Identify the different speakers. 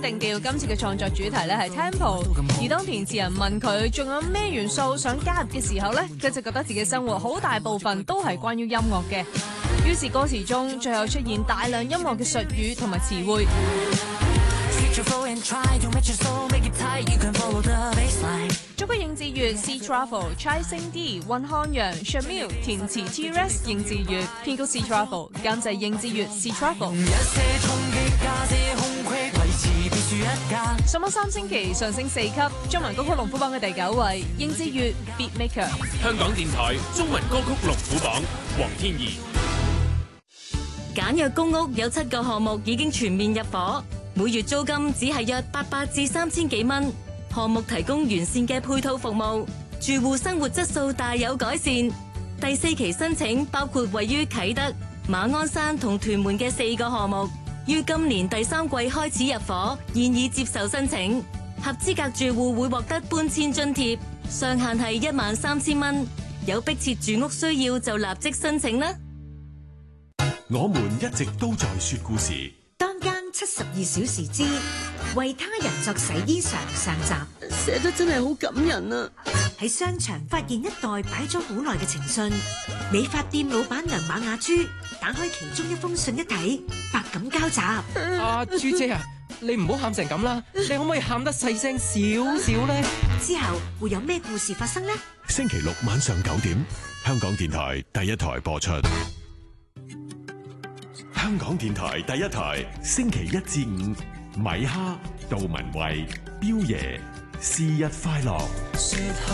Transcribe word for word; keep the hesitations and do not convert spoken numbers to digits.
Speaker 1: 定調今次嘅創作主題咧係 Tempo， 而當填詞人問佢仲有咩元素想加入嘅時候咧，佢就覺得自己生活好大部分都係關於音樂嘅，於是歌詞中最後出現大量音樂嘅術語同埋詞彙。作曲應智悅 C Travel、Chai Sing D、尹漢陽、Shamil 填詞 T-Rex 應智悅，編曲 C Travel， 監製應智悅 C Travel。上榜三星期上升四級，中文歌曲龍虎榜嘅第九位，應智悅 Beatmaker。
Speaker 2: 香港電台中文歌曲龍虎榜，黃天怡。
Speaker 3: 簡約公屋有七個項目已經全面入伙，每月租金只係約八百至三千幾蚊。項目提供完善嘅配套服務，住戶生活質素大有改善。第四期申請包括位於啟德、馬鞍山同屯門嘅四個項目，於今年第三季開始入伙，現已接受申請。合資格住戶會獲得搬遷津貼，上限係一萬三千蚊。有迫切住屋需要就立即申請啦。
Speaker 4: 我們一直都在說故事。
Speaker 5: 當間七十二小時之為他人作洗衣裳上集，
Speaker 6: 寫得真係好感人啊！
Speaker 5: 喺商場發現一袋擺咗好耐嘅情信，理髮店老闆娘馬雅珠打開其中一封信一睇，百感交集。
Speaker 7: 阿珠姐啊，你唔好喊成咁啦，你可唔可以喊得細聲少少呢？
Speaker 5: 之後會有咩故事發生呢？
Speaker 4: 星期六晚上九點，香港電台第一台播出。香港電台第一台，星期一至五，米哈、杜文慧、彪爺，是日快樂。